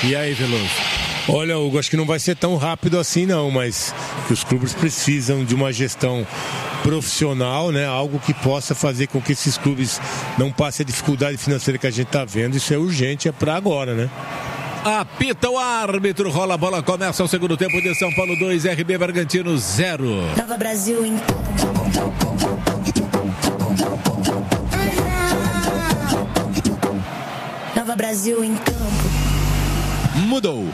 E aí, Veloso? Olha, Hugo, acho que não vai ser tão rápido assim não, mas que os clubes precisam de uma gestão profissional, né? Algo que possa fazer com que esses clubes não passem a dificuldade financeira que a gente está vendo. Isso é urgente, é para agora, né? Apita o árbitro, rola a bola, começa o segundo tempo de São Paulo 2, RB Bragantino 0. Nova Brasil em Nova Brasil em campo. Mudou.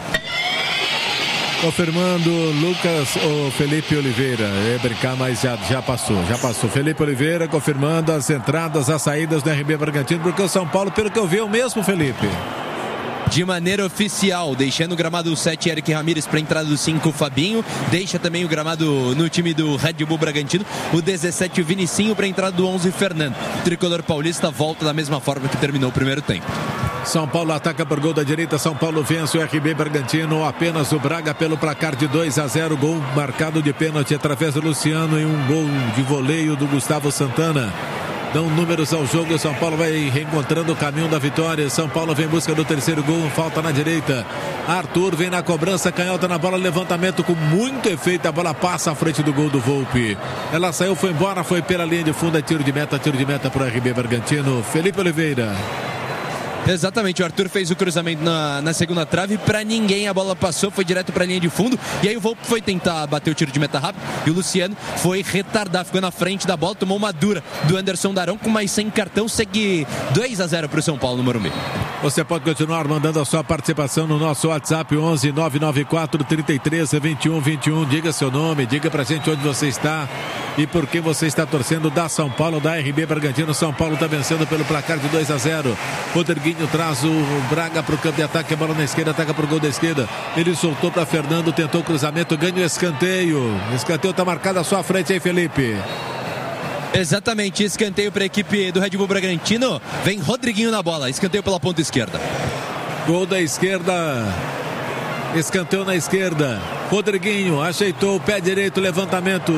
Confirmando Lucas ou Felipe Oliveira. É brincar, mas já passou. Felipe Oliveira confirmando as entradas, as saídas do RB Bragantino, porque o São Paulo, pelo que eu vi, é o mesmo, Felipe. De maneira oficial, deixando o gramado 7, Eric Ramírez, para a entrada do 5, Fabinho. Deixa também o gramado no time do Red Bull Bragantino, o 17, o Vinicinho, para a entrada do 11, Fernando. O tricolor paulista volta da mesma forma que terminou o primeiro tempo. São Paulo ataca por gol da direita, São Paulo vence o RB Bragantino, apenas o Braga pelo placar de 2-0, gol marcado de pênalti através do Luciano e um gol de voleio do Gustavo Santana. Dão números ao jogo, o São Paulo vai reencontrando o caminho da vitória. São Paulo vem em busca do terceiro gol, falta na direita. Arthur vem na cobrança, canhota na bola, levantamento com muito efeito, a bola passa à frente do gol do Volpi. Ela saiu, foi embora, foi pela linha de fundo, é tiro de meta para o RB Bragantino. Felipe Oliveira. Exatamente, o Arthur fez o cruzamento na segunda trave, pra ninguém, a bola passou, foi direto pra linha de fundo, e aí o Volpi foi tentar bater o tiro de meta rápido, e o Luciano foi retardar, ficou na frente da bola, tomou uma dura do Anderson Darão, com mais sem cartão, segue 2-0 pro São Paulo no Morumbi. Você pode continuar mandando a sua participação no nosso WhatsApp 11 994 33 21 21. Diga seu nome, diga pra gente onde você está e por que você está torcendo da São Paulo, da RB Bragantino. São Paulo está vencendo pelo placar de 2-0. Rodriguinho traz o Braga para o campo de ataque, a bola na esquerda, ataca para o gol da esquerda. Ele soltou para Fernando, tentou o cruzamento, ganha o escanteio. Escanteio está marcado à sua frente aí, Felipe. Exatamente, escanteio para a equipe do Red Bull Bragantino. Vem Rodriguinho na bola, escanteio pela ponta esquerda. Gol da esquerda, escanteio na esquerda. Rodriguinho ajeitou o pé direito, levantamento.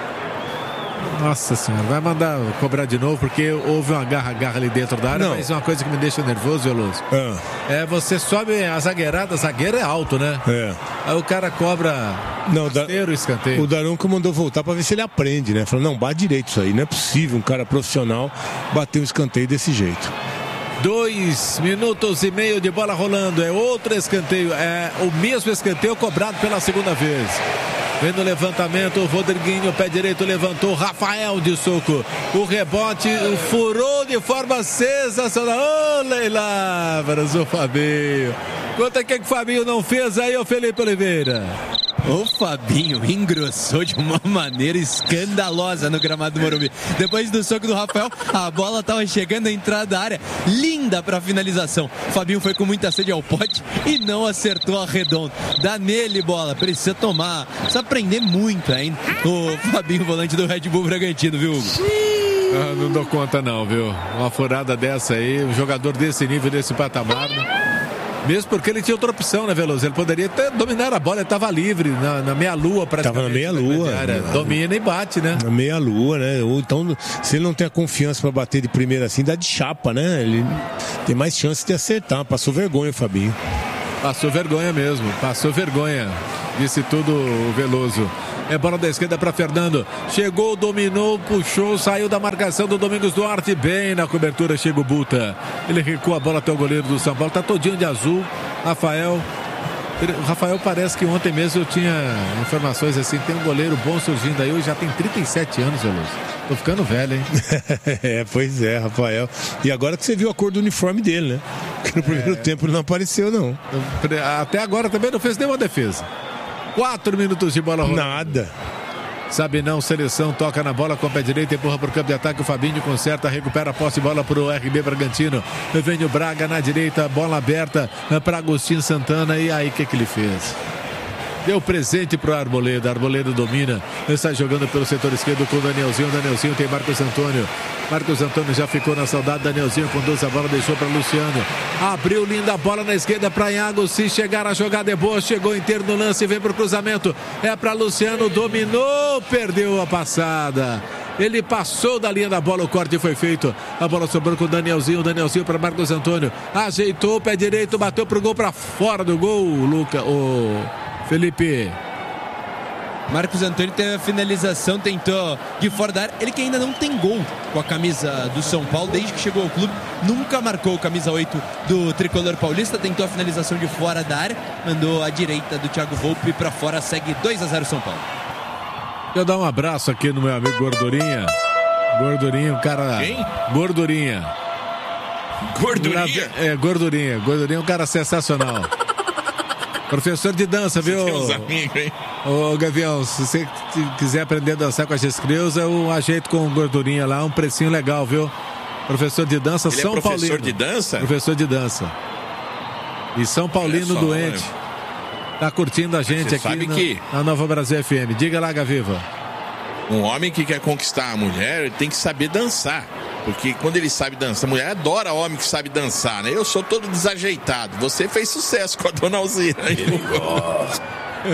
Nossa senhora, vai mandar cobrar de novo porque houve uma garra ali dentro da área. Não. Mas uma coisa que me deixa nervoso, Veloso, é você sobe a zagueirada, zagueiro é alto, né? É. Aí o cara cobra o escanteio. O Daronco mandou voltar pra ver se ele aprende, né? Falou, não, bate direito isso aí, não é possível um cara profissional bater um escanteio desse jeito. 2 minutos e meio de bola rolando, é outro escanteio, é o mesmo escanteio cobrado pela segunda vez. Vem no levantamento, o Rodriguinho, pé direito, levantou, Rafael de soco. O rebote furou de forma sensacional. Ô, Leilavras, o Fabinho. Quanto é que o Fabinho não fez aí, ô Felipe Oliveira? O Fabinho engrossou de uma maneira escandalosa no gramado do Morumbi. Depois do soco do Rafael, a bola estava chegando à entrada da área, linda para a finalização. O Fabinho foi com muita sede ao pote e não acertou a redonda. Dá nele bola, precisa tomar, precisa aprender muito ainda. O Fabinho, volante do Red Bull Bragantino, viu, Hugo? Não dou conta não, viu? Uma furada dessa aí, um jogador desse nível, desse patamar, né? Mesmo porque ele tinha outra opção, né, Veloso? Ele poderia até dominar a bola, ele estava livre, na meia-lua praticamente. Estava na meia-lua. Domina e bate, né? Na meia-lua, né? Ou então, se ele não tem a confiança para bater de primeira assim, dá de chapa, né? Ele tem mais chance de acertar. Passou vergonha o Fabinho. Passou vergonha mesmo, passou vergonha. Disse tudo o Veloso. É bola da esquerda para Fernando. Chegou, dominou, puxou, saiu da marcação do Domingos Duarte. Bem na cobertura, chega o Buta. Ele recua a bola até o goleiro do São Paulo. Tá todinho de azul. O Rafael parece que ontem mesmo eu tinha informações assim. Tem um goleiro bom surgindo aí. Hoje já tem 37 anos, Veloso. Tô ficando velho, hein? Pois é, Rafael. E agora que você viu a cor do uniforme dele, né? Que no primeiro tempo ele não apareceu, não. Até agora também não fez nenhuma defesa. 4 minutos de bola rolando. Nada. Sabinão, seleção, toca na bola com o pé direito, empurra para o campo de ataque, o Fabinho conserta, recupera a posse de bola para o RB Bragantino. Vem o Braga na direita, bola aberta para Agostinho Santana, e aí o que ele fez? Deu presente pro Arboleda. Arboleda domina. Está jogando pelo setor esquerdo com o Danielzinho. Danielzinho tem Marcos Antônio. Marcos Antônio já ficou na saudade. Danielzinho conduz a bola, deixou para Luciano. Abriu linda bola na esquerda para Iago. Se chegar a jogada é boa. Chegou inteiro no lance. Vem pro cruzamento. É para Luciano. Dominou. Perdeu a passada. Ele passou da linha da bola, o corte foi feito. A bola sobrou com o Danielzinho para Marcos Antônio. Ajeitou o pé direito, bateu pro gol, para fora do gol, o Felipe. Marcos Antônio teve a finalização, tentou de fora da área. Ele que ainda não tem gol com a camisa do São Paulo desde que chegou ao clube. Nunca marcou camisa 8 do tricolor paulista. Tentou a finalização de fora da área. Mandou a direita do Thiago Volpe para fora. Segue 2-0 São Paulo. Eu dar um abraço aqui no meu amigo Gordurinha. Gordurinha, um cara... Quem? Gordurinha. Gordurinha? Gordurinha. Gordurinha é um cara sensacional. Professor de dança, viu? Você tem uns amigos, hein? Ô, Gavião, se você quiser aprender a dançar com a G-Creus, eu ajeito com Gordurinha lá, um precinho legal, viu? Professor de dança, Ele São Paulino. Professor de dança? Professor de dança. E São Paulino doente. Tá curtindo a gente aqui na Nova Brasil FM. Diga lá, Gaviva. Um homem que quer conquistar a mulher, ele tem que saber dançar. Porque quando ele sabe dançar, a mulher adora homem que sabe dançar, né? Eu sou todo desajeitado. Você fez sucesso com a Dona Alzira. Ele gosta.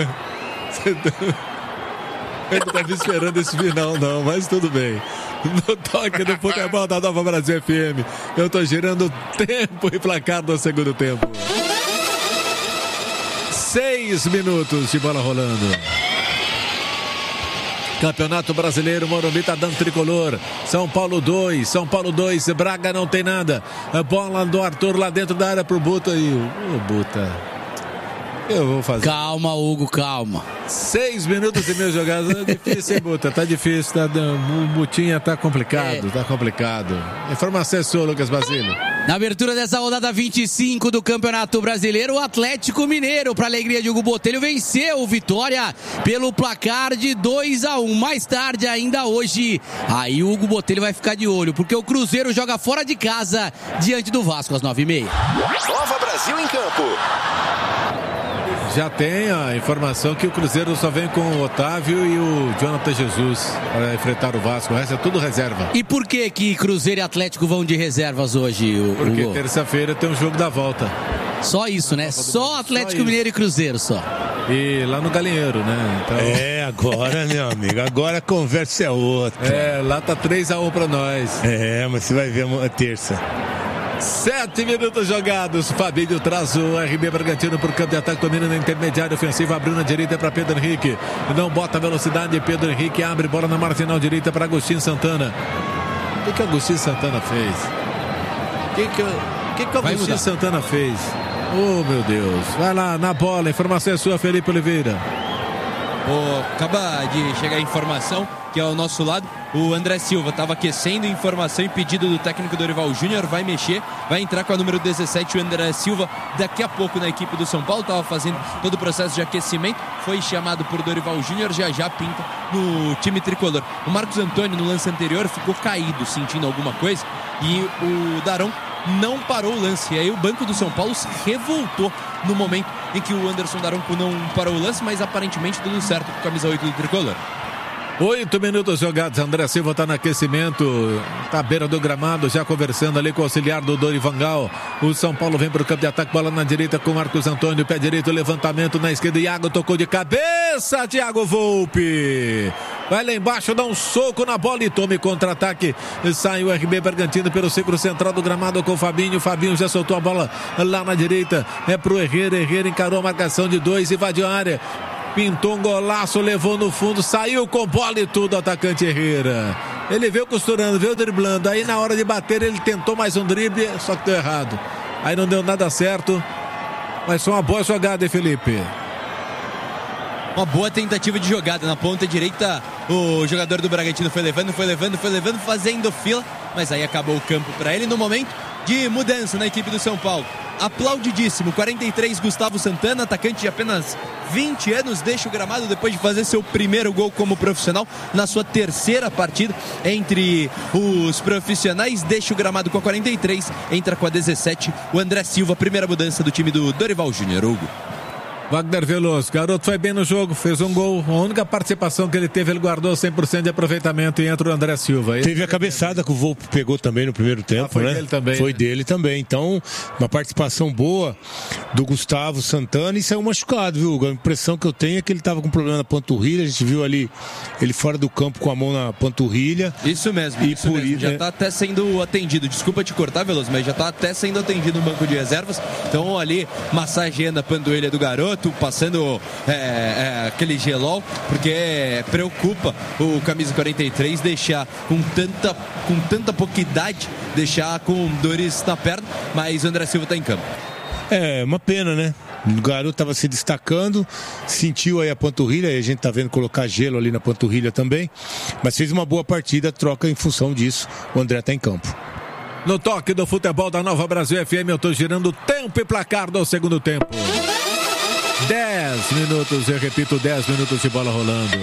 Eu não estava esperando esse final, não, mas tudo bem. No toque do futebol da Nova Brasil FM, eu estou girando tempo e placar do segundo tempo. 6 minutos de bola rolando. Campeonato Brasileiro, Morumbi tá dando tricolor. São Paulo 2, Braga não tem nada. A bola do Arthur lá dentro da área pro Buta e o Buta. Eu vou fazer. Calma, Hugo, calma. 6 minutos e meio jogados. É difícil, hein, Buta? Tá difícil, o Butinha tá complicado, tá complicado. Informação é sua, Lucas Basílio. Na abertura dessa rodada 25 do Campeonato Brasileiro, o Atlético Mineiro, para alegria de Hugo Botelho, venceu o Vitória pelo placar de 2-1. Mais tarde, ainda hoje, aí o Hugo Botelho vai ficar de olho, porque o Cruzeiro joga fora de casa diante do Vasco às 9h30. Nova Brasil em campo. Já tem a informação que o Cruzeiro só vem com o Otávio e o Jonathan Jesus para enfrentar o Vasco. O resto é tudo reserva. E por que Cruzeiro e Atlético vão de reservas hoje, Porque Hugo? terça-feira tem um jogo da volta. Só isso, né? Só Atlético Mineiro e Cruzeiro só. E lá no Galinheiro, né? Então... agora, meu amigo, agora a conversa é outra. Lá tá 3-1 para nós. Mas você vai ver a terça. 7 minutos jogados. Fabinho traz o RB Bragantino por campo de ataque, domina na intermediária ofensiva, abriu na direita para Pedro Henrique, não bota velocidade. Pedro Henrique abre, bola na marginal direita para Agostinho Santana. O que Agostinho Santana fez? O que Agostinho Santana fez? Oh, meu Deus. Vai lá na bola, a informação é sua, Felipe Oliveira. Acaba de chegar a informação que é ao nosso lado, o André Silva estava aquecendo, informação e pedido do técnico Dorival Júnior, vai mexer, vai entrar com a número 17, o André Silva, daqui a pouco na equipe do São Paulo, estava fazendo todo o processo de aquecimento, foi chamado por Dorival Júnior, já pinta no time tricolor. O Marcos Antônio, no lance anterior, ficou caído, sentindo alguma coisa, e o Daron não parou o lance, e aí o banco do São Paulo se revoltou no momento em que o Anderson Daronco não parou o lance, mas aparentemente tudo certo com a camisa 8 do tricolor. 8 minutos jogados, André Silva está no aquecimento, tá à beira do gramado, já conversando ali com o auxiliar do Dorival. O São Paulo vem para o campo de ataque, bola na direita com o Marcos Antônio, pé direito, levantamento na esquerda, Iago tocou de cabeça, Thiago Volpe. Vai lá embaixo, dá um soco na bola e tome contra-ataque. Sai o RB Bragantino pelo círculo central do gramado com o Fabinho. Fabinho já soltou a bola lá na direita. É pro Herrera. Herrera encarou a marcação de 2, invadiu a área. Pintou um golaço, levou no fundo, saiu com bola e tudo, atacante Herrera. Ele veio costurando, veio driblando. Aí na hora de bater ele tentou mais um drible, só que deu errado. Aí não deu nada certo. Mas foi uma boa jogada, hein, Felipe? Uma boa tentativa de jogada na ponta direita. O jogador do Bragantino foi levando, fazendo fila, mas aí acabou o campo para ele no momento de mudança na equipe do São Paulo. Aplaudidíssimo, 43, Gustavo Santana, atacante de apenas 20 anos, deixa o gramado depois de fazer seu primeiro gol como profissional na sua terceira partida entre os profissionais, deixa o gramado com a 43, entra com a 17, o André Silva, primeira mudança do time do Dorival Júnior. Hugo. Wagner Veloso, garoto foi bem no jogo, fez um gol. A única participação que ele teve, ele guardou 100% de aproveitamento e entra o André Silva. Teve a cabeçada que o Volpe pegou também no primeiro tempo, foi né? Dele também, foi né? Dele também. Então, uma participação boa do Gustavo Santana e saiu machucado, viu? A impressão que eu tenho é que ele estava com problema na panturrilha. A gente viu ali ele fora do campo com a mão na panturrilha. Isso mesmo, já está até sendo atendido. Desculpa te cortar, Veloso, mas já está até sendo atendido no banco de reservas. Então, ali, massageando a panturrilha do garoto, passando aquele gelol, porque preocupa o camisa 43 deixar com tanta pouca idade, deixar com dores na perna, mas o André Silva está em campo. É uma pena, né? O garoto estava se destacando, sentiu aí a panturrilha, e a gente tá vendo colocar gelo ali na panturrilha também, mas fez uma boa partida, troca em função disso, o André está em campo. No toque do futebol da Nova Brasil FM, eu tô girando tempo e placar do segundo tempo. 10 minutos, eu repito, 10 minutos de bola rolando.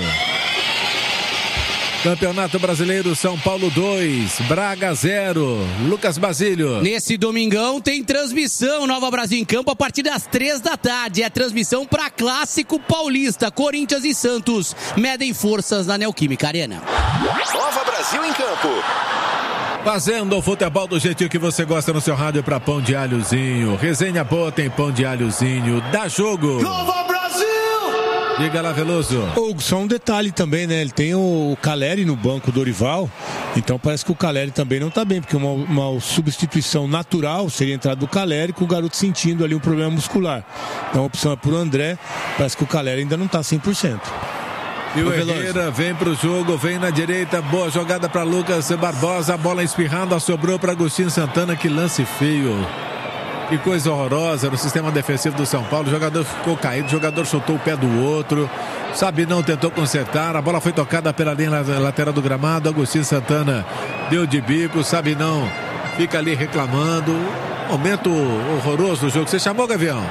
Campeonato Brasileiro, São Paulo 2, Braga 0. Lucas Basílio. Nesse domingão tem transmissão Nova Brasil em campo a partir das 3 da tarde. É transmissão para Clássico Paulista, Corinthians e Santos. Medem forças na Neoquímica Arena. Nova Brasil em campo. Fazendo o futebol do jeitinho que você gosta no seu rádio para Pão de Alhozinho. Resenha boa, tem Pão de Alhozinho. Dá jogo. Nova Brasil! Diga lá, Veloso. Só um detalhe também, né? Ele tem o Caleri no banco, do Dorival. Então parece que o Caleri também não tá bem, porque uma substituição natural seria a entrada do Caleri, com o garoto sentindo ali um problema muscular. Então a opção é pro André. Parece que o Caleri ainda não tá 100%. E o Herrera vem pro jogo, vem na direita, boa jogada para Lucas Barbosa, a bola espirrando, sobrou para Agostinho Santana, que lance feio. Que coisa horrorosa no sistema defensivo do São Paulo. O jogador ficou caído, o jogador chutou o pé do outro. Sabinão tentou consertar, a bola foi tocada pela linha lateral do gramado. Agostinho Santana deu de bico, Sabinão fica ali reclamando. Momento horroroso do jogo. Você chamou, Gavião?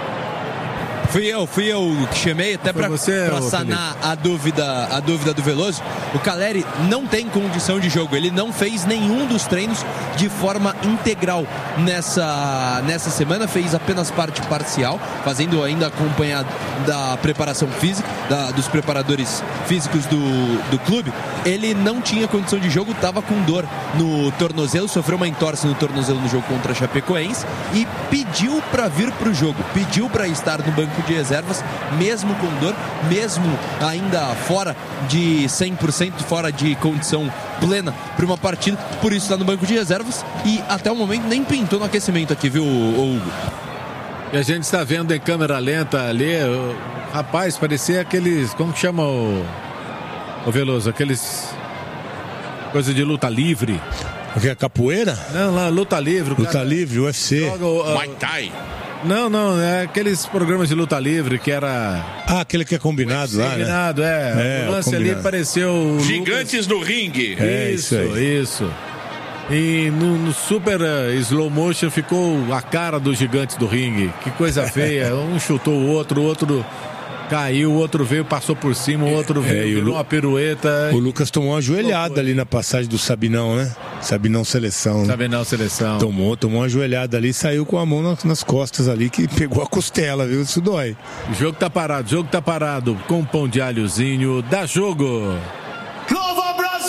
Fui eu que chamei até para sanar a dúvida do Veloso. O Caleri não tem condição de jogo, ele não fez nenhum dos treinos de forma integral nessa semana, fez apenas parte parcial, fazendo ainda acompanhado da preparação física, dos preparadores físicos do clube. Ele não tinha condição de jogo, estava com dor no tornozelo, sofreu uma entorse no tornozelo no jogo contra a Chapecoense e pediu para vir para o jogo, pediu para estar no banco de reservas, mesmo com dor, mesmo ainda fora de 100%, fora de condição plena para uma partida, por isso está no banco de reservas e até o momento nem pintou no aquecimento aqui, viu, Hugo? E a gente está vendo em câmera lenta ali, rapaz, parecia aqueles, como que chama o Veloso, aqueles coisa de luta livre. O que é capoeira? Não, lá, luta livre. Luta livre, UFC. Muay Thai. Não, é aqueles programas de luta livre que era... aquele que é combinado lá, combinado, né? O lance ali pareceu... Gigantes no ringue. Isso. E no super slow motion ficou a cara dos gigantes do ringue. Que coisa feia. Um chutou o outro caiu, o outro veio, passou por cima, o outro veio, virou uma pirueta. O Lucas tomou uma joelhada ali na passagem do Sabinão, né? Sabinão Seleção. Né? Sabinão Seleção. Tomou uma joelhada ali e saiu com a mão nas costas ali, que pegou a costela, viu? Isso dói. O jogo tá parado. Com Pão de Alhozinho, dá jogo. Nova Brasil!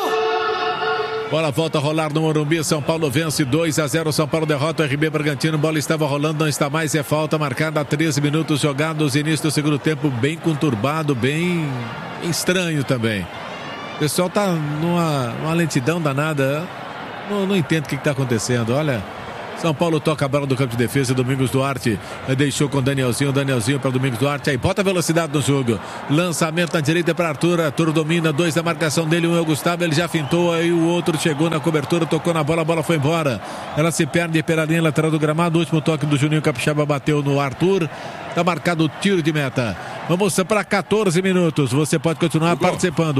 Bola volta a rolar no Morumbi, São Paulo vence 2-0, São Paulo derrota o RB Bragantino, bola estava rolando, não está mais, é falta marcada a 13 minutos jogados, início do segundo tempo bem conturbado, bem estranho também. O pessoal tá numa lentidão danada, não entendo o que está acontecendo, olha... São Paulo toca a bola do campo de defesa, Domingos Duarte deixou com Danielzinho para Domingos Duarte, aí bota velocidade no jogo, lançamento na direita para Arthur domina, 2 da marcação dele, um é o Gustavo, ele já fintou, aí o outro chegou na cobertura, tocou na bola, a bola foi embora, ela se perde pela linha lateral do gramado, o último toque do Juninho Capixaba bateu no Arthur, tá marcado o tiro de meta. Vamos para 14 minutos, você pode continuar participando,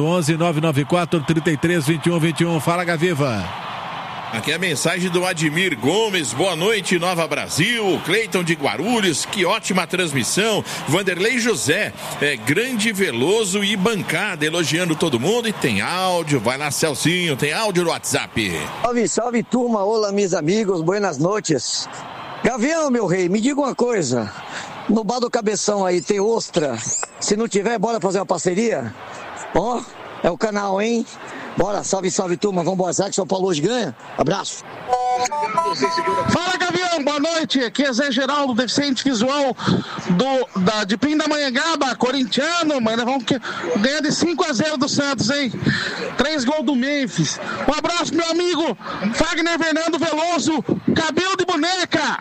11-994-33-21-21, fala Gaviva. Aqui é a mensagem do Admir Gomes. Boa noite, Nova Brasil. Cleiton de Guarulhos, que ótima transmissão. Vanderlei José, grande, Veloso e bancada, elogiando todo mundo. E tem áudio, vai lá, Celcinho, tem áudio no WhatsApp. Salve, turma. Olá, meus amigos, buenas noites. Gavião, meu rei, me diga uma coisa. No bar do Cabeção aí, tem ostra. Se não tiver, bora fazer uma parceria? Ó, é o canal, hein? Bora, salve, salve, turma. Vambora, será que São Paulo hoje ganha? Abraço. Fala, Gavião, boa noite. Aqui é Zé Geraldo, deficiente visual de Pindamonhangaba, corintiano, mas nós vamos ganhar de 5-0 do Santos, hein? 3 gols do Memphis. Um abraço, meu amigo Fagner Fernando Veloso, cabelo de boneca.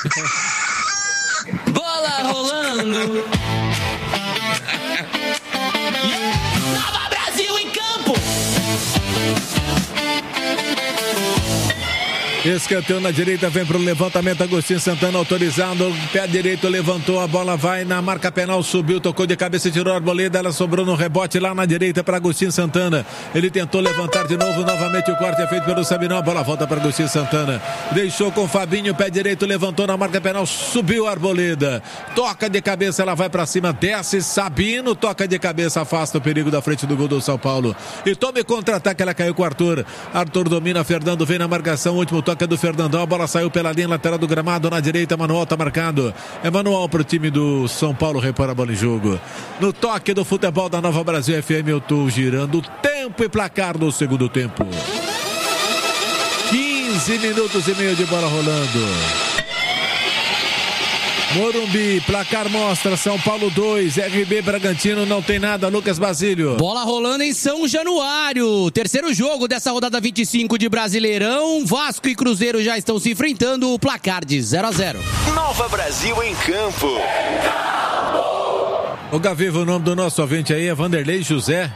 Bola rolando. Nova Brasil em campo. Escanteio na direita, vem pro levantamento, Agostinho Santana autorizado, pé direito levantou, a bola vai na marca penal, subiu, tocou de cabeça, tirou a Arboleda, ela sobrou no rebote lá na direita para Agostinho Santana, ele tentou levantar de novo, novamente o corte é feito pelo Sabinão, a bola volta para Agostinho Santana, deixou com o Fabinho, pé direito levantou na marca penal, subiu a Arboleda, toca de cabeça, ela vai para cima, desce, Sabino, toca de cabeça, afasta o perigo da frente do gol do São Paulo, e tome contra-ataque, ela caiu com o Arthur domina, Fernando vem na marcação, último toque do Fernandão, a bola saiu pela linha lateral do gramado, na direita, Manuel tá marcado, é manual pro time do São Paulo, repor a bola em jogo, no toque do futebol da Nova Brasil FM, eu tô girando o tempo e placar do segundo tempo, 15 minutos e meio de bola rolando, Morumbi, placar mostra São Paulo 2, RB Bragantino não tem nada, Lucas Basílio. Bola rolando em São Januário, terceiro jogo dessa rodada 25 de Brasileirão, Vasco e Cruzeiro já estão se enfrentando, o placar de 0-0. Nova Brasil em campo. O Gaviva, o nome do nosso ouvinte aí é Vanderlei José.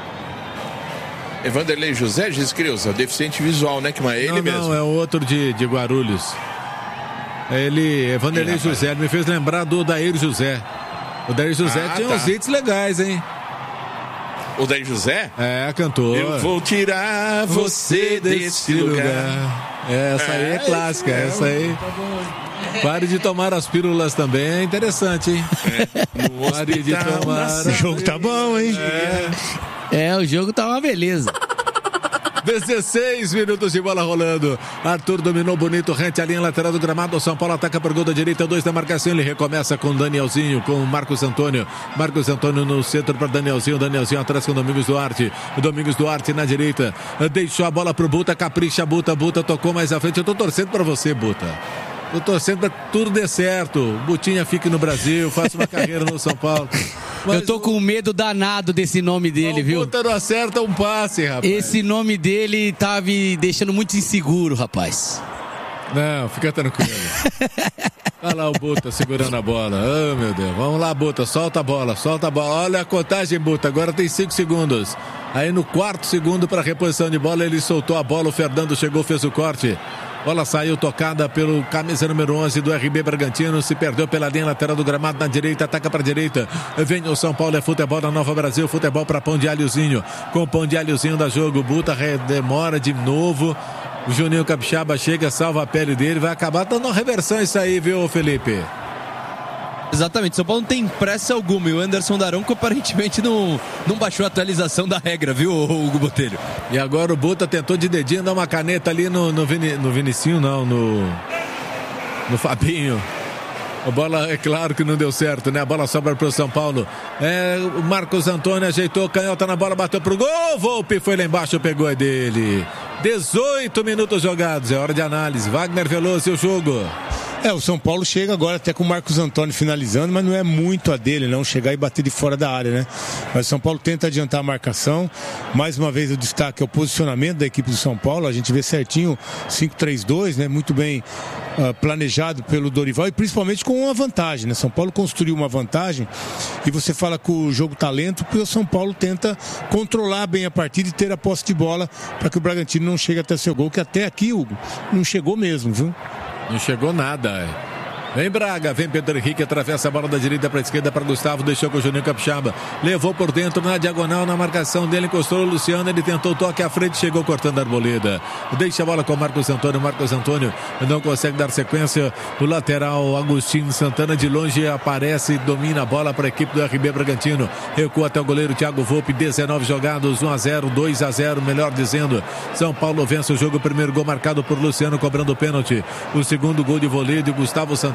É Vanderlei José, diz Creuza, deficiente visual, né? Que não é ele mesmo. Não, é o outro de Guarulhos. Ele é Vanderlei José, ele me fez lembrar do Odair José. O Odair José tinha uns hits legais, hein? O Odair José? É, cantor. Eu vou tirar você desse lugar. Essa aí é clássica, essa aí. Pare de tomar as pílulas também, é interessante, hein? Pare de tomar. O jogo tá bom, hein? O jogo tá uma beleza. 16 minutos de bola rolando. Arthur dominou bonito, rente a linha lateral do gramado. O São Paulo ataca por gol da direita, 2 da marcação. Ele recomeça com Danielzinho, com Marcos Antônio. Marcos Antônio no centro para Danielzinho. Danielzinho atrás com Domingos Duarte. Domingos Duarte na direita. Deixou a bola pro Buta, capricha, Buta tocou mais à frente. Eu tô torcendo para você, Buta. Tô torcendo para que tudo dê certo. Butinha fique no Brasil, faça uma carreira no São Paulo. Mas eu tô com medo danado desse nome dele, viu? O Buta não acerta um passe, rapaz. Esse nome dele tá me deixando muito inseguro, rapaz. Não, fica tranquilo. Olha lá o Buta segurando a bola. Oh, meu Deus. Vamos lá, Buta. Solta a bola. Olha a contagem, Buta. Agora tem 5 segundos. Aí no 4º segundo para reposição de bola, ele soltou a bola. O Fernando chegou, fez o corte. Bola saiu tocada pelo camisa número 11 do RB Bragantino, se perdeu pela linha lateral do gramado na direita, ataca para a direita, vem o São Paulo, é futebol na Nova Brasil, futebol para Pão de Alhozinho, com Pão de Alhozinho da jogo, Buta demora de novo, o Juninho Capixaba chega, salva a pele dele, vai acabar dando uma reversão isso aí, viu, Felipe? Exatamente, São Paulo não tem pressa alguma e o Anderson Daronco aparentemente não baixou a atualização da regra, viu, Hugo Botelho? E agora o Buta tentou de dedinho dar uma caneta ali no Vinicinho, não, no Fabinho. A bola, é claro que não deu certo, né? A bola sobra pro São Paulo. O Marcos Antônio ajeitou, canhota na bola, bateu pro gol. Volpe foi lá embaixo, pegou é dele. 18 minutos jogados, é hora de análise. Wagner Veloso e o jogo. O São Paulo chega agora até com o Marcos Antônio finalizando, mas não é muito a dele não, chegar e bater de fora da área, né? Mas o São Paulo tenta adiantar a marcação. Mais uma vez o destaque é o posicionamento da equipe do São Paulo. A gente vê certinho 5-3-2, né? Muito bem planejado pelo Dorival e principalmente com uma vantagem, né? São Paulo construiu uma vantagem e você fala que o jogo tá lento porque o São Paulo tenta controlar bem a partida e ter a posse de bola para que o Bragantino não chegue até seu gol, que até aqui, Hugo, não chegou mesmo, viu? Não chegou nada. Vem Braga, vem Pedro Henrique, atravessa a bola da direita para a esquerda para Gustavo, deixou com o Juninho Capixaba, levou por dentro na diagonal, na marcação dele, encostou o Luciano, ele tentou o toque à frente, chegou cortando a Arboleda, deixa a bola com o Marcos Antônio não consegue dar sequência, o lateral Agostinho Santana de longe aparece, domina a bola para a equipe do RB Bragantino, recua até o goleiro Thiago Volpe, 19 jogados, 1-0, 2-0, melhor dizendo, São Paulo vence o jogo, o primeiro gol marcado por Luciano, cobrando o pênalti, o segundo gol de voleio de Gustavo Santana,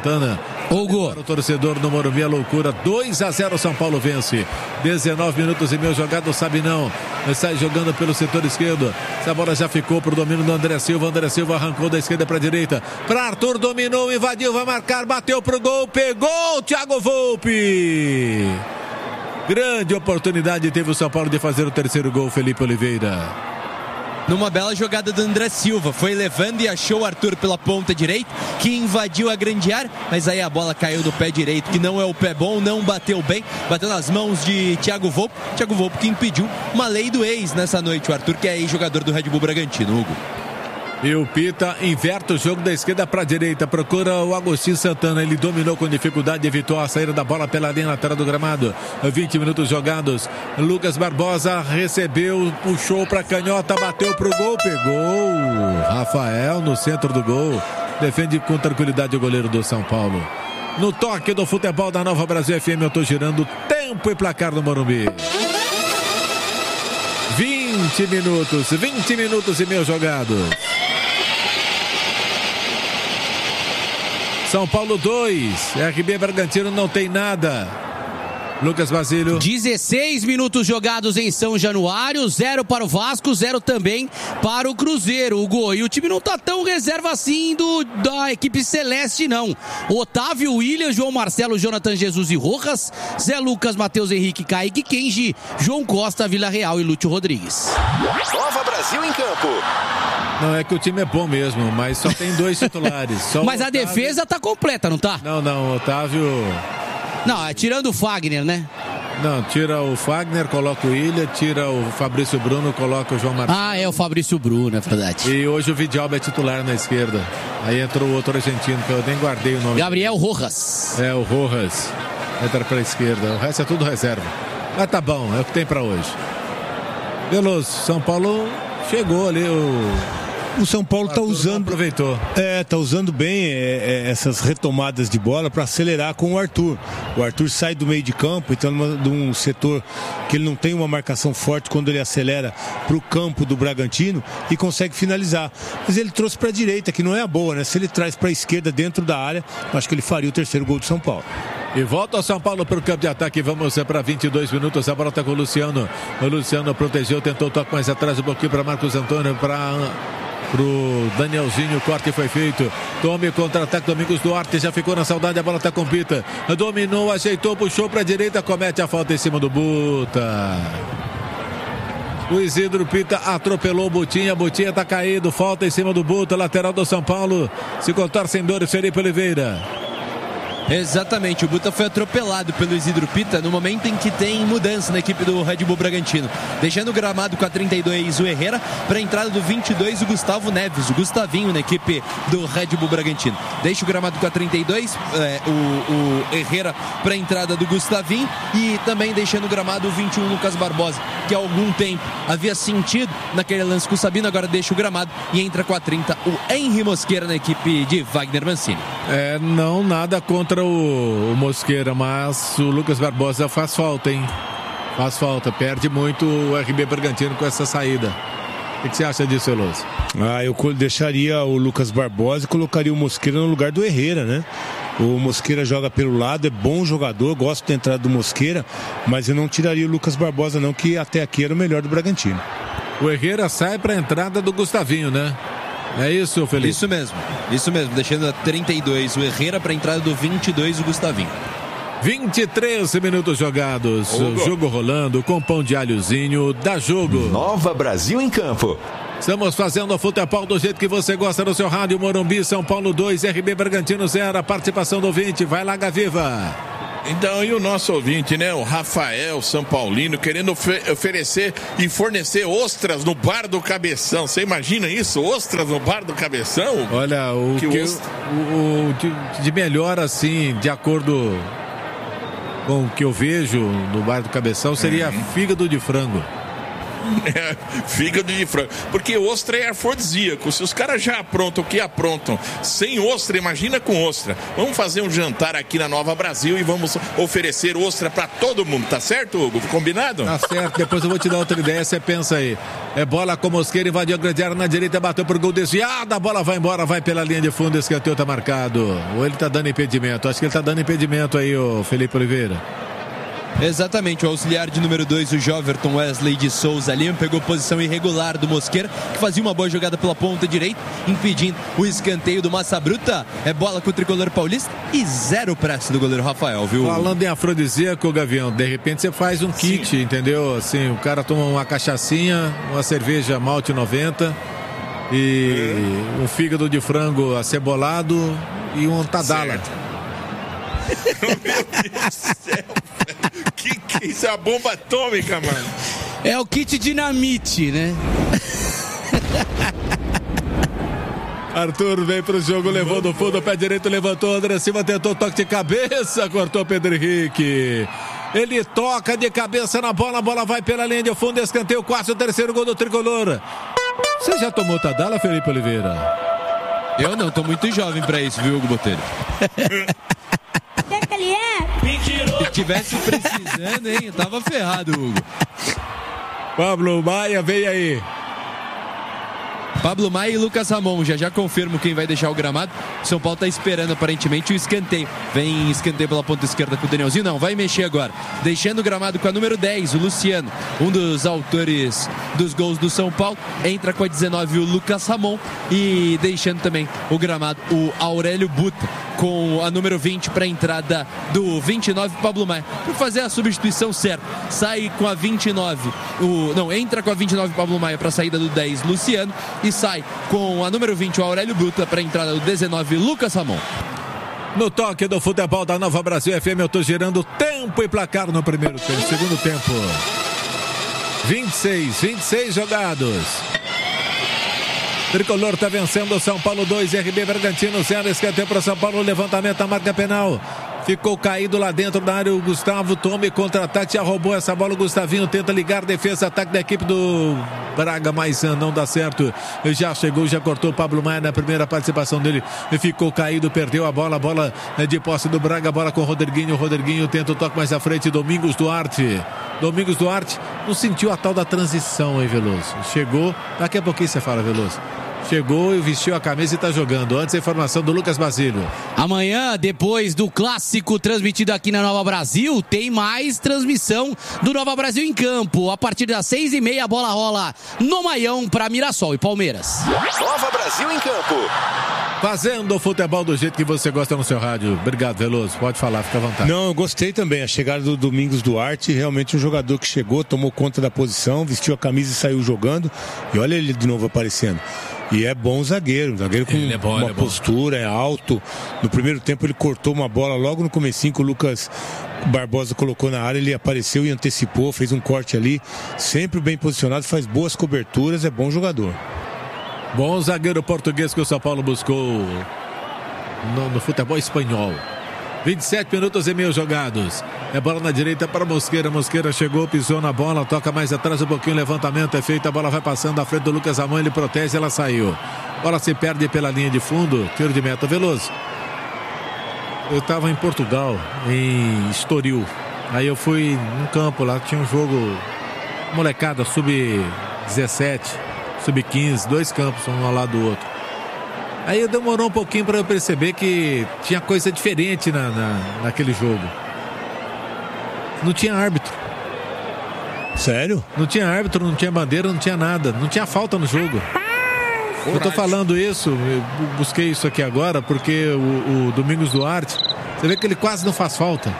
Santana. Hugo. Para o torcedor no Morumbi, a loucura. 2-0, São Paulo vence. 19 minutos e meio jogado, sabe não. Sai jogando pelo setor esquerdo. Essa bola já ficou para o domínio do André Silva. André Silva arrancou da esquerda para a direita. Para Arthur, dominou, invadiu, vai marcar, bateu pro gol, pegou o Thiago Volpi. Grande oportunidade teve o São Paulo de fazer o terceiro gol, Felipe Oliveira. Numa bela jogada do André Silva, foi levando e achou o Arthur pela ponta direita, que invadiu a grande área, mas aí a bola caiu do pé direito, que não é o pé bom, não bateu bem, bateu nas mãos de Thiago Volpi que impediu uma lei do ex nessa noite, o Arthur, que é ex-jogador do Red Bull Bragantino, Hugo. E o Pita inverte o jogo da esquerda para a direita, procura o Agostinho Santana, ele dominou com dificuldade, evitou a saída da bola pela linha lateral do gramado. 20 minutos jogados, Lucas Barbosa recebeu, puxou para a canhota, bateu pro gol, pegou Rafael no centro do gol, defende com tranquilidade o goleiro do São Paulo. No toque do futebol da Nova Brasil FM, eu tô girando tempo e placar no Morumbi. 20 minutos e meio jogados. São Paulo 2, RB Bragantino não tem nada. Lucas Basílio. 16 minutos jogados em São Januário, 0 para o Vasco, 0 também para o Cruzeiro, Hugo. E o time não tá tão reserva assim da equipe celeste, não. Otávio, William, João Marcelo, Jonathan Jesus e Rojas, Zé Lucas, Matheus Henrique, Kaique, Kenji, João Costa, Vila Real e Lúcio Rodrigues. Nova Brasil em campo. Não, é que o time é bom mesmo, mas só tem 2 titulares. Só mas a Otávio... defesa tá completa, não tá? Não, Otávio... Não, é tirando o Fagner, né? Não, tira o Fagner, coloca o Ilha, tira o Fabrício Bruno, coloca o João Marcelo. Ah, é o Fabrício Bruno, é verdade. E hoje o Vidalba é titular na esquerda. Aí entrou o outro argentino, que eu nem guardei o nome. Gabriel Rojas. É, o Rojas. Entra pra esquerda. O resto é tudo reserva. Mas tá bom, é o que tem pra hoje. Veloso, São Paulo chegou ali, O São Paulo está usando. Aproveitou. Tá usando bem essas retomadas de bola para acelerar com o Arthur. O Arthur sai do meio de campo, então de um setor que ele não tem uma marcação forte quando ele acelera para o campo do Bragantino e consegue finalizar. Mas ele trouxe para a direita, que não é a boa, né? Se ele traz para a esquerda dentro da área, acho que ele faria o terceiro gol do São Paulo. E volta o São Paulo para o campo de ataque. Vamos para 22 minutos. A bola está com o Luciano. O Luciano protegeu, tentou o toque mais atrás, um pouquinho para Marcos Antônio, pro Danielzinho, o corte foi feito. Tome contra-ataque, Domingos Duarte já ficou na saudade, a bola está com Pita, dominou, ajeitou, puxou para a direita, comete a falta em cima do Buta. O Isidro Pita atropelou o Butinha está caído, falta em cima do Buta, lateral do São Paulo, se contorce em dores, Felipe Oliveira. Exatamente, o Buta foi atropelado pelo Isidro Pita no momento em que tem mudança na equipe do Red Bull Bragantino, deixando o gramado com a 32 o Herrera, para a entrada do 22 o Gustavo Neves, o Gustavinho na equipe do Red Bull Bragantino. Deixa o gramado com a 32 o Herrera para a entrada do Gustavinho, e também deixando o gramado o 21 Lucas Barbosa, que há algum tempo havia sentido naquele lance com o Sabino, agora deixa o gramado e entra com a 30 o Henry Mosqueira na equipe de Wagner Mancini. Não nada contra o Mosqueira, mas o Lucas Barbosa faz falta, hein? Faz falta, perde muito o RB Bragantino com essa saída. O que você acha disso, Veloso? Eu deixaria o Lucas Barbosa e colocaria o Mosqueira no lugar do Herrera, né? O Mosqueira joga pelo lado, é bom jogador, gosto da entrada do Mosqueira, mas eu não tiraria o Lucas Barbosa não, que até aqui era o melhor do Bragantino. O Herrera sai para a entrada do Gustavinho, né? É isso, Felipe? Isso mesmo, deixando a 32 o Herrera para a entrada do 22 o Gustavinho. 23 minutos jogados, o jogo rolando com pão de alhozinho, dá jogo. Nova Brasil em campo. Estamos fazendo o futebol do jeito que você gosta no seu rádio. Morumbi, São Paulo 2, RB Bragantino 0, a participação do ouvinte, vai lá, Gaviva. Então, e o nosso ouvinte, né? O Rafael São Paulino, querendo oferecer e fornecer ostras no Bar do Cabeção. Você imagina isso? Ostras no Bar do Cabeção? Olha, o de melhor, assim, de acordo com o que eu vejo no Bar do Cabeção, seria fígado de frango. Fígado de frango. Porque ostra é afrodisíaco. Se os caras já aprontam o que aprontam sem ostra, imagina com ostra. Vamos fazer um jantar aqui na Nova Brasil e vamos oferecer ostra pra todo mundo, tá certo, Hugo? Combinado? Tá certo, depois eu vou te dar outra ideia, você pensa aí. É bola com Mosqueira, invadiu a grande área na direita, bateu por gol desviado, a bola vai embora, vai pela linha de fundo, escanteio tá marcado. Ou ele tá dando impedimento? Acho que ele tá dando impedimento aí, o Felipe Oliveira. Exatamente, o auxiliar de número 2, o Joverton Wesley de Souza Lima, pegou posição irregular do Mosqueira, que fazia uma boa jogada pela ponta direita, impedindo o escanteio do Massa Bruta. É bola com o tricolor paulista e 0 pressa do goleiro Rafael, viu? Falando em afrodisíaco, Gavião, de repente você faz um kit, sim, entendeu? Assim, o cara toma uma cachaçinha, uma cerveja malte 90 e um fígado de frango acebolado e um tadala. Meu Deus do céu, que isso é a bomba atômica, mano? É o kit dinamite, né? Arthur vem pro jogo, levou do fundo, pé direito, levantou, André Silva tentou toque de cabeça, cortou Pedro Henrique. Ele toca de cabeça na bola, a bola vai pela linha de fundo, escanteio, quase o terceiro gol do tricolor. Você já tomou tadala, Felipe Oliveira? Eu não, tô muito jovem pra isso, viu, Hugo Botelho? Se tivesse precisando, hein? Eu tava ferrado, Hugo. Pablo Maia, vem aí. Pablo Maia e Lucas Ramon, já confirmo quem vai deixar o gramado. São Paulo tá esperando aparentemente o escanteio. Vem escanteio pela ponta esquerda com o Danielzinho, não, vai mexer agora. Deixando o gramado com a número 10, o Luciano, um dos autores dos gols do São Paulo. Entra com a 19 o Lucas Ramon e deixando também o gramado o Aurélio Buta com a número 20 para a entrada do 29 Pablo Maia. Para fazer a substituição certa, sai com a 29, entra com a 29 Pablo Maia para a saída do 10 Luciano e sai com a número 20 o Aurélio Buta para a entrada do 19 Lucas Ramon. No toque do futebol da Nova Brasil FM, eu tô girando tempo e placar no primeiro tempo, segundo tempo. 26 jogados. Tricolor tá vencendo o São Paulo 2, RB Bragantino 0, escanteio para São Paulo, levantamento, a marca penal. Ficou caído lá dentro da área o Gustavo, toma e contra-ataque, já roubou essa bola, o Gustavinho tenta ligar, defesa, ataque da equipe do Braga, mas não dá certo. Já chegou, já cortou o Pablo Maia na primeira participação dele, ficou caído, perdeu a bola de posse do Braga, bola com o Rodriguinho tenta o toque mais à frente, Domingos Duarte não sentiu a tal da transição aí, Veloso. Chegou, daqui a pouquinho você fala, Veloso. Chegou e vestiu a camisa e está jogando. Antes a informação do Lucas Basílio. Amanhã, depois do clássico transmitido aqui na Nova Brasil, tem mais transmissão do Nova Brasil em campo. A partir das 6h30 a bola rola no Maião para Mirassol e Palmeiras. Nova Brasil em campo. Fazendo o futebol do jeito que você gosta no seu rádio. Obrigado, Veloso. Pode falar, fica à vontade. Não, eu gostei também. A chegada do Domingos Duarte, realmente um jogador que chegou, tomou conta da posição, vestiu a camisa e saiu jogando. E olha ele de novo aparecendo. E é bom zagueiro com uma postura, é alto. No primeiro tempo ele cortou uma bola logo no comecinho que o Lucas Barbosa colocou na área, ele apareceu e antecipou, fez um corte ali, sempre bem posicionado, faz boas coberturas, é bom jogador. Bom zagueiro português que o São Paulo buscou no futebol espanhol. 27 minutos e meio jogados. É bola na direita para Mosqueira. Mosqueira chegou, pisou na bola, toca mais atrás um pouquinho, levantamento é feito, a bola vai passando à frente do Lucas Ramon, ele protege, ela saiu. Bola se perde pela linha de fundo, tiro de meta. Veloso. Eu estava em Portugal, em Estoril. Aí eu fui num campo lá, tinha um jogo molecada, sub-17, sub-15, 2 campos, um ao lado do outro. Aí demorou um pouquinho para eu perceber que tinha coisa diferente naquele jogo. Não tinha árbitro. Sério? Não tinha árbitro, não tinha bandeira, não tinha nada. Não tinha falta no jogo. Eu tô falando isso, eu busquei isso aqui agora, porque o Domingos Duarte, você vê que ele quase não faz falta.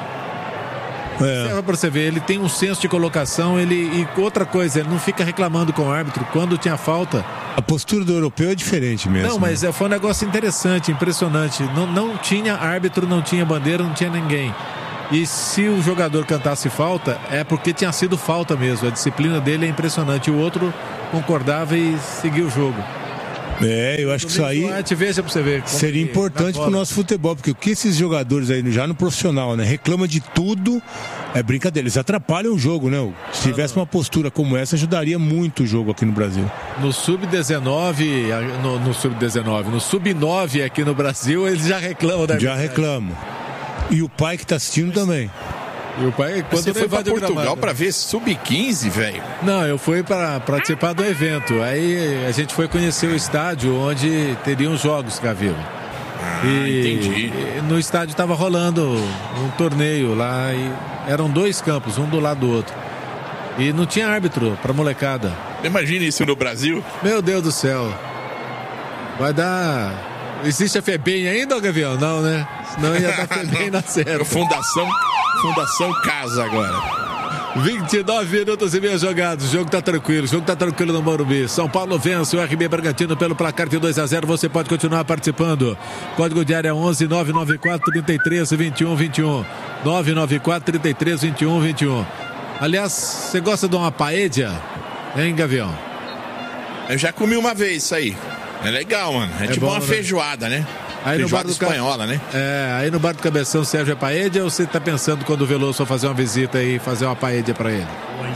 Serve pra você ver, ele tem um senso de colocação, e outra coisa, ele não fica reclamando com o árbitro. Quando tinha falta... A postura do europeu é diferente mesmo. Não, mas foi um negócio interessante, impressionante. Não tinha árbitro, não tinha bandeira, não tinha ninguém. E se o jogador cantasse falta, é porque tinha sido falta mesmo. A disciplina dele é impressionante. O outro concordava e seguia o jogo. Eu acho que isso aí veja pra você ver seria importante pro nosso futebol, porque o que esses jogadores aí, já no profissional, né, reclamam de tudo, é brincadeira, eles atrapalham o jogo, né? Se tivesse uma postura como essa, ajudaria muito o jogo aqui no Brasil. No Sub-19, no Sub-9 aqui no Brasil, eles já reclamam da Já reclamam. E o pai que tá assistindo também. E o pai, quando você foi pra Portugal pra ver Sub-15, velho? Não, eu fui para participar do evento. Aí a gente foi conhecer o estádio onde teriam jogos, Gavião. Entendi. E no estádio estava rolando um torneio lá e eram 2 campos, um do lado do outro. E não tinha árbitro para molecada. Imagina isso no Brasil. Meu Deus do céu. Vai dar... Existe a FEBEM ainda, Gavião? Não, né? Senão ia dar FEBEM na certa. Fundação Casa agora. 29 minutos e meio jogados. O jogo tá tranquilo no Morumbi. São Paulo vence o RB Bragantino pelo placar de 2-0. Você pode continuar participando. Código de área 11 994 33 21 21. 994 33 21 21. Aliás, você gosta de uma paella? Hein, Gavião? Eu já comi uma vez isso aí. É legal, mano. É tipo bom, uma feijoada, né? Aí feijoada no bar do espanhola, né? Aí no bar do Cabeção serve a paella, ou você tá pensando quando o Veloso for fazer uma visita e fazer uma paella pra ele?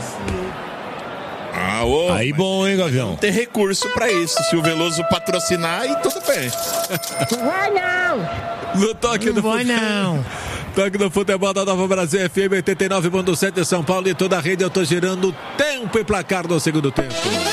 Aí bom, hein, Gavião? Não tem recurso pra isso. Se o Veloso patrocinar, aí tudo bem. Não vai não! No toque do vai não! Toque do futebol da Nova Brasil FM 89.7 de São Paulo e toda a rede. Eu tô girando tempo e placar no segundo tempo.